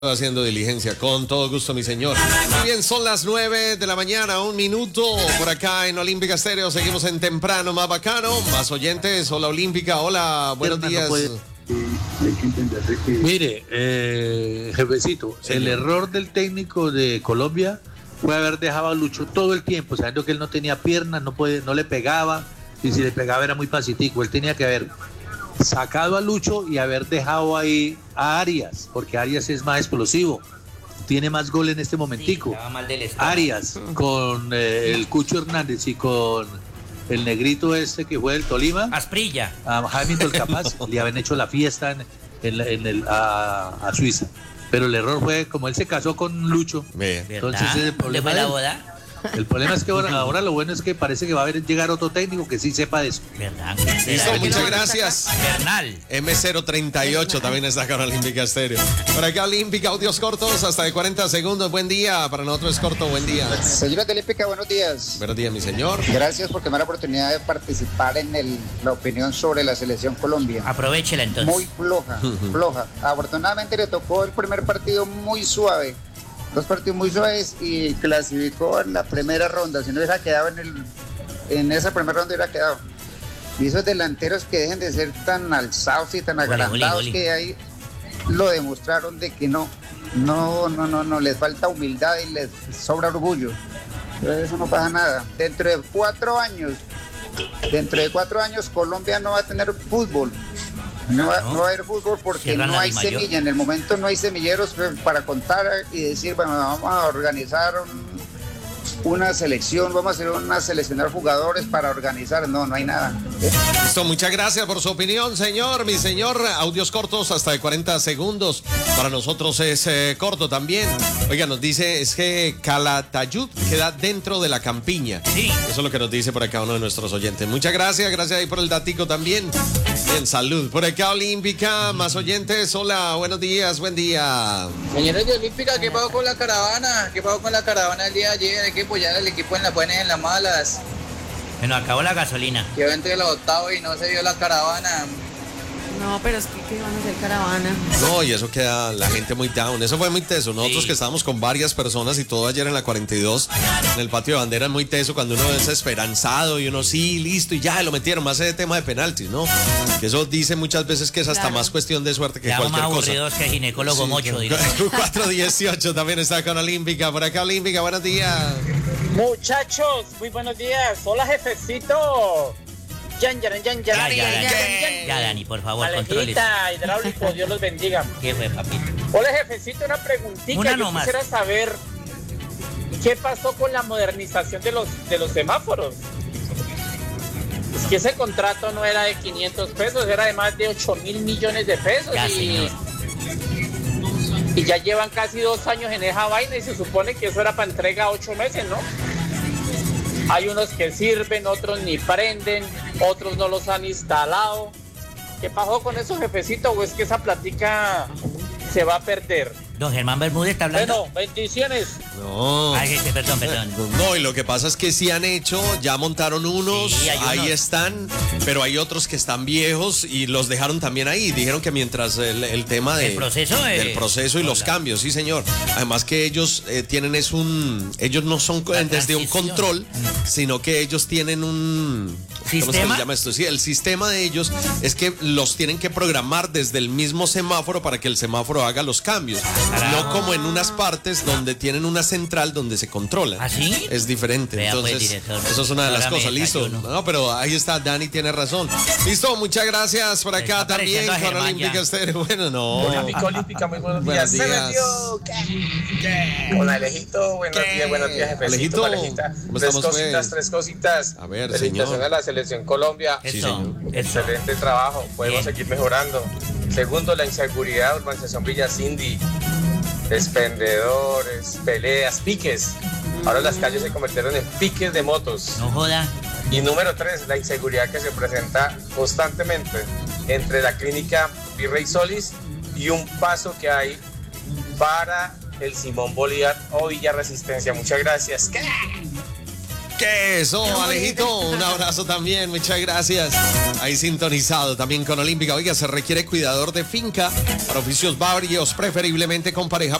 Haciendo diligencia, con todo gusto, mi señor. Muy bien, son las 9 de la mañana, 1 minuto, por acá en Olímpica Estéreo. Seguimos en temprano, más bacano, más oyentes. Hola, Olímpica, hola, buenos días. Mire, jefecito, el error del técnico de Colombia fue haber dejado a Lucho todo el tiempo, sabiendo que él no tenía piernas, no le pegaba, y si le pegaba era muy pacífico. Él tenía que haber sacado a Lucho y haber dejado ahí a Arias, porque Arias es más explosivo, tiene más gol en este momentico. Arias con el Cucho Hernández y con el negrito este que fue del Tolima, Asprilla, a Hamilton Capaz, le habían hecho la fiesta a Suiza. Pero el error fue, como él se casó con Lucho, entonces el problema ¿le fue la boda? El problema es que ahora lo bueno es que parece que va a llegar otro técnico que sí sepa de eso. ¿Verdad? Listo, muchas gracias. Bernal. M038 también está con Olímpica Estéreo. Por acá Olímpica, audios cortos, hasta de 40 segundos. Buen día, para nosotros es corto, buen día. Señora de Olímpica, buenos días. Buenos días, mi señor. Gracias por tener la oportunidad de participar en la opinión sobre la selección Colombia. Aprovechela entonces. Muy floja. Afortunadamente le tocó el primer partido muy suave. 2 partidos muy suaves y clasificó en la primera ronda. Si no hubiera quedado en esa primera ronda, hubiera quedado. Y esos delanteros que dejen de ser tan alzados y tan agrandados que ahí lo demostraron de que no, les falta humildad y les sobra orgullo. Pero eso no pasa nada. Dentro de 4 años Colombia no va a tener fútbol. No va a haber fútbol porque no hay semilla. En el momento no hay semilleros para contar y decir, bueno, vamos a organizar una selección, vamos a seleccionar jugadores para organizar. No hay nada. Listo, muchas gracias por su opinión, señor. Mi señor, audios cortos hasta de 40 segundos. Para nosotros es corto también. Oiga, nos dice, es que Calatayud queda dentro de la campiña. Sí. Eso es lo que nos dice por acá uno de nuestros oyentes. Muchas gracias ahí por el datico también. Bien, salud. Por acá Olímpica, más oyentes. Hola, buenos días, buen día. Señores de Olímpica, ¿qué pasó con la caravana? ¿Qué pasó con la caravana el día de ayer? Hay que apoyar al equipo en las buenas y en las malas. Bueno, acabó la gasolina. Quedó entre los octavos y no se vio la caravana. No, pero es que ¿qué van a hacer caravana? No, y eso queda la gente muy down. Eso fue muy teso. Nosotros que estábamos con varias personas y todo ayer en la 42, en el patio de bandera, es muy teso cuando uno es esperanzado y uno sí, listo, y ya lo metieron. Más ese tema de penaltis, ¿no? Que eso dice muchas veces que es hasta más cuestión de suerte que ya cualquier más cosa. Aburridos que ginecólogo mocho. 418 también está con Olímpica. Por acá Olímpica, buenos días. Muchachos, muy buenos días. Hola, jefecito. Ya, Dani, por favor, controles. Alejita, hidráulico, Dios los bendiga. ¿Qué fue, papito? Hola, jefecito, una preguntita. Yo quisiera saber qué pasó con la modernización de los semáforos. Es que ese contrato no era de 500 pesos, era de más de 8.000 millones de pesos. Ya, señor. Y ya llevan casi 2 años en esa vaina y se supone que eso era para entrega a 8 meses, ¿no? Hay unos que sirven, otros ni prenden, otros no los han instalado. ¿Qué pasó con eso, jefecito? ¿O es que esa plática se va a perder? Don Germán Bermúdez está hablando. Bueno, bendiciones. No. Ay, perdón. No, y lo que pasa es que sí han hecho, ya montaron unos, sí, ahí están, pero hay otros que están viejos y los dejaron también ahí. Dijeron que mientras el tema del proceso y los cambios, sí, señor. Además que ellos tienen ellos no son desde un control, sino que ellos tienen un ¿sistema? ¿Cómo se le llama esto? Sí, el sistema de ellos es que los tienen que programar desde el mismo semáforo para que el semáforo haga los cambios. No como en unas partes donde tienen una central donde se controla. ¿Ah, sí? Es diferente. Vea, entonces, pues, director, eso es una de las cosas. Listo. No, pero ahí está, Dani tiene razón. Listo, muchas gracias por acá también con Olímpica Estéreo. Bueno, no. Olímpica, Olímpica, muy buenos días. Buenos días. Hola, Alejito, buenos días, jefecito. Alejita, tres cositas. A ver, felicitaciones señor. a la selección Colombia. Eso, Sí, señor. Excelente trabajo, podemos Bien. seguir mejorando. Segundo, la inseguridad, urbanización Villa Cindy, expendedores, peleas, piques. Ahora las calles se convirtieron en piques de motos. No joda. Y número 3, la inseguridad que se presenta constantemente entre la clínica Virrey Solís y un paso que hay para el Simón Bolívar o Villa Resistencia. Muchas gracias. Eso, Alejito, un abrazo también, muchas gracias. Ahí sintonizado también con Olímpica. Oiga, se requiere cuidador de finca para oficios varios, preferiblemente con pareja